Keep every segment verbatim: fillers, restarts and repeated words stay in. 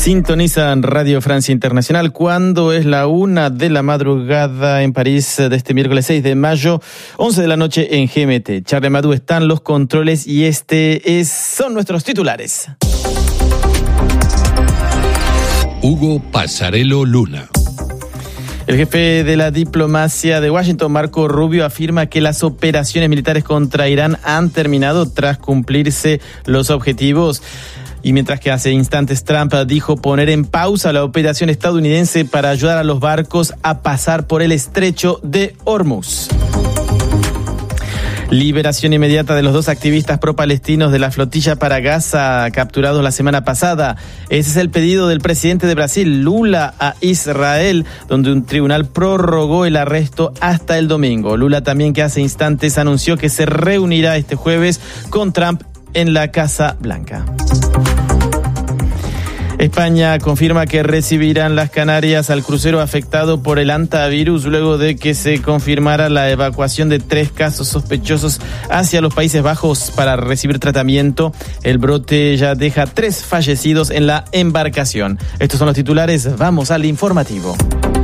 Sintonizan Radio Francia Internacional cuando es la una de la madrugada en París de este miércoles seis de mayo, once de la noche en G M T. Charles Amadou está en los controles y este es, son nuestros titulares. Hugo Passarello Luna. El jefe de la diplomacia de Washington, Marco Rubio, afirma que las operaciones militares contra Irán han terminado tras cumplirse los objetivos. Y mientras que hace instantes Trump dijo poner en pausa la operación estadounidense para ayudar a los barcos a pasar por el estrecho de Hormuz. Liberación inmediata de los dos activistas pro-palestinos de la flotilla para Gaza capturados la semana pasada. Ese es el pedido del presidente de Brasil, Lula, a Israel, donde un tribunal prorrogó el arresto hasta el domingo. Lula también, que hace instantes anunció que se reunirá este jueves con Trump en la Casa Blanca. España confirma que recibirán las Canarias al crucero afectado por el hantavirus luego de que se confirmara la evacuación de tres casos sospechosos hacia los Países Bajos para recibir tratamiento. El brote ya deja tres fallecidos en la embarcación. Estos son los titulares. Vamos al informativo.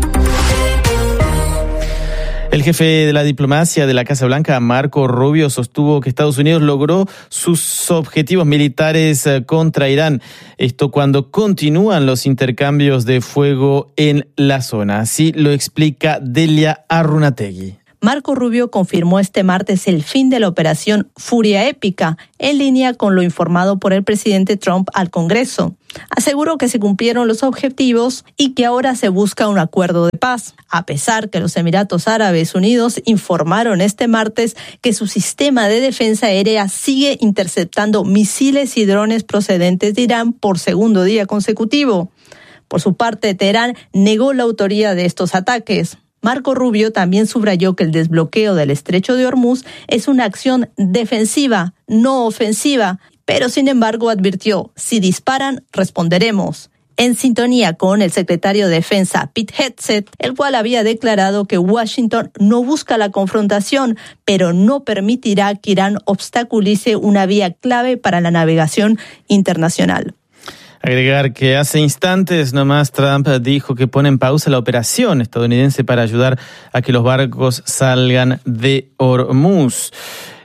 El jefe de la diplomacia de la Casa Blanca, Marco Rubio, sostuvo que Estados Unidos logró sus objetivos militares contra Irán. Esto cuando continúan los intercambios de fuego en la zona. Así lo explica Delia Arrunategui. Marco Rubio confirmó este martes el fin de la operación Furia Épica, en línea con lo informado por el presidente Trump al Congreso. Aseguró que se cumplieron los objetivos y que ahora se busca un acuerdo de paz, a pesar que los Emiratos Árabes Unidos informaron este martes que su sistema de defensa aérea sigue interceptando misiles y drones procedentes de Irán por segundo día consecutivo. Por su parte, Teherán negó la autoría de estos ataques. Marco Rubio también subrayó que el desbloqueo del estrecho de Hormuz es una acción defensiva, no ofensiva, pero sin embargo advirtió, si disparan, responderemos. En sintonía con el secretario de Defensa, Pete Hegseth, el cual había declarado que Washington no busca la confrontación, pero no permitirá que Irán obstaculice una vía clave para la navegación internacional. Agregar que hace instantes nomás Trump dijo que pone en pausa la operación estadounidense para ayudar a que los barcos salgan de Hormuz.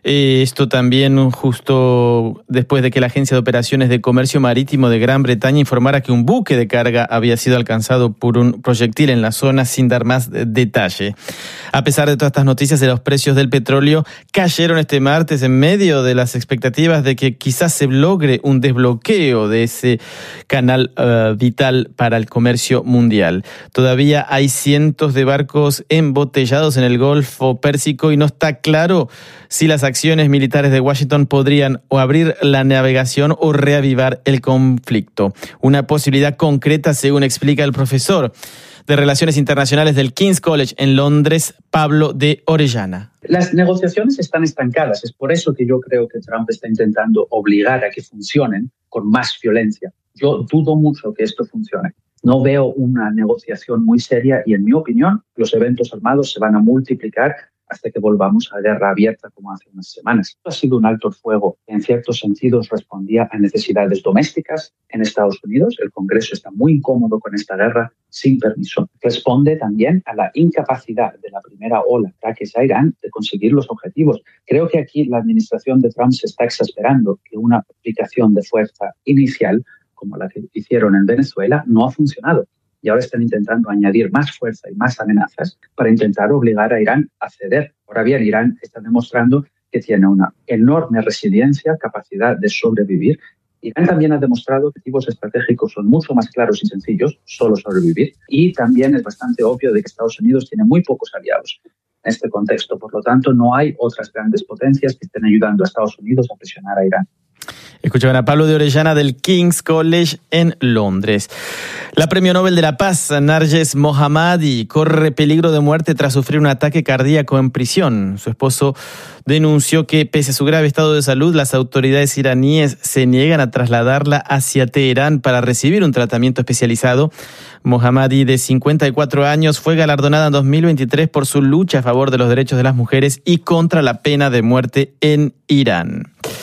Esto también justo después de que la Agencia de Operaciones de Comercio Marítimo de Gran Bretaña informara que un buque de carga había sido alcanzado por un proyectil en la zona sin dar más detalle. A pesar de todas estas noticias, los precios del petróleo cayeron este martes en medio de las expectativas de que quizás se logre un desbloqueo de ese canal uh, vital para el comercio mundial. Todavía hay cientos de barcos embotellados en el Golfo Pérsico y no está claro si las acciones militares de Washington podrían o abrir la navegación o reavivar el conflicto. Una posibilidad concreta, según explica el profesor de Relaciones Internacionales del King's College en Londres, Pablo de Orellana. Las negociaciones están estancadas. Es por eso que yo creo que Trump está intentando obligar a que funcionen con más violencia. Yo dudo mucho que esto funcione. No veo una negociación muy seria y, en mi opinión, los eventos armados se van a multiplicar hasta que volvamos a guerra abierta como hace unas semanas. Ha sido un alto el fuego que en ciertos sentidos respondía a necesidades domésticas en Estados Unidos. El Congreso está muy incómodo con esta guerra sin permiso. Responde también a la incapacidad de la primera ola de ataques a Irán de conseguir los objetivos. Creo que aquí la administración de Trump se está exasperando que una aplicación de fuerza inicial, como la que hicieron en Venezuela, no ha funcionado. Y ahora están intentando añadir más fuerza y más amenazas para intentar obligar a Irán a ceder. Ahora bien, Irán está demostrando que tiene una enorme resiliencia, capacidad de sobrevivir. Irán también ha demostrado que objetivos estratégicos son mucho más claros y sencillos, solo sobrevivir. Y también es bastante obvio de que Estados Unidos tiene muy pocos aliados en este contexto. Por lo tanto, no hay otras grandes potencias que estén ayudando a Estados Unidos a presionar a Irán. Escuchaban a Pablo de Orellana del King's College en Londres. La Premio Nobel de la Paz, Narges Mohammadi, corre peligro de muerte tras sufrir un ataque cardíaco en prisión. Su esposo denunció que, pese a su grave estado de salud, las autoridades iraníes se niegan a trasladarla hacia Teherán para recibir un tratamiento especializado. Mohammadi, de cincuenta y cuatro años, fue galardonada en dos mil veintitrés por su lucha a favor de los derechos de las mujeres y contra la pena de muerte en Irán.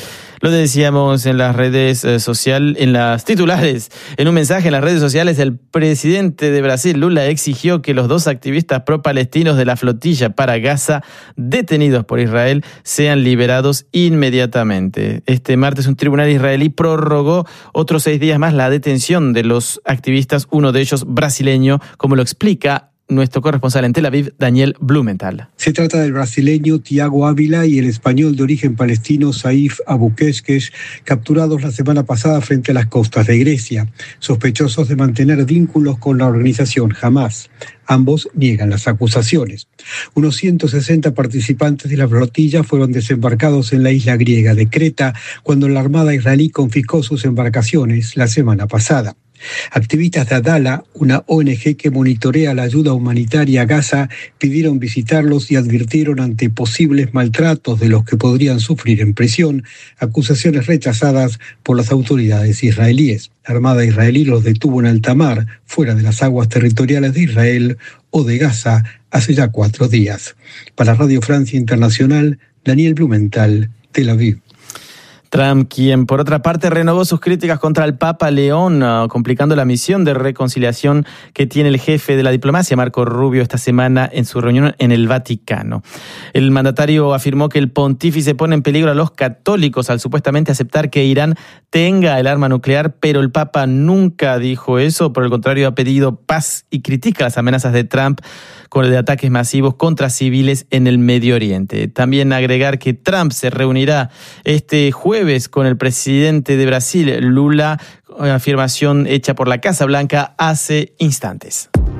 Lo decíamos en las redes eh, sociales, en las titulares. En un mensaje en las redes sociales, el presidente de Brasil, Lula, exigió que los dos activistas pro-palestinos de la flotilla para Gaza, detenidos por Israel, sean liberados inmediatamente. Este martes, un tribunal israelí prorrogó otros seis días más la detención de los activistas, uno de ellos brasileño, como lo explica nuestro corresponsal en Tel Aviv, Daniel Blumenthal. Se trata del brasileño Tiago Ávila y el español de origen palestino Saif Abuquesquez, capturados la semana pasada frente a las costas de Grecia, sospechosos de mantener vínculos con la organización Hamás. Ambos niegan las acusaciones. Unos ciento sesenta participantes de la flotilla fueron desembarcados en la isla griega de Creta cuando la Armada israelí confiscó sus embarcaciones la semana pasada. Activistas de Adala, una O N G que monitorea la ayuda humanitaria a Gaza, pidieron visitarlos y advirtieron ante posibles maltratos de los que podrían sufrir en prisión, acusaciones rechazadas por las autoridades israelíes. La Armada israelí los detuvo en alta mar, fuera de las aguas territoriales de Israel o de Gaza, hace ya cuatro días. Para Radio Francia Internacional, Daniel Blumenthal, Tel Aviv. Trump, quien por otra parte renovó sus críticas contra el Papa León, uh, complicando la misión de reconciliación que tiene el jefe de la diplomacia, Marco Rubio, esta semana en su reunión en el Vaticano. El mandatario afirmó que el pontífice pone en peligro a los católicos al supuestamente aceptar que Irán tenga el arma nuclear, pero el Papa nunca dijo eso. Por el contrario, ha pedido paz y critica las amenazas de Trump con el de ataques masivos contra civiles en el Medio Oriente. También agregar que Trump se reunirá este jueves con el presidente de Brasil, Lula, afirmación hecha por la Casa Blanca hace instantes.